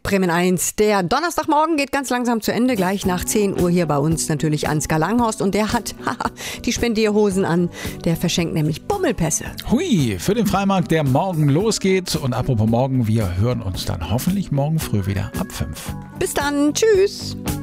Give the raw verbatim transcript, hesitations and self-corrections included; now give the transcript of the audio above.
Bremen eins. Der Donnerstagmorgen geht ganz langsam zu Ende. Gleich nach zehn Uhr hier bei uns natürlich Ansgar Langhorst. Und der hat haha, die Spendierhosen an. Der verschenkt nämlich Bummelpässe. Hui, für den Freimarkt, der morgen losgeht. Und apropos morgen, wir hören uns dann hoffentlich morgen früh wieder ab fünf. Bis dann. Tschüss.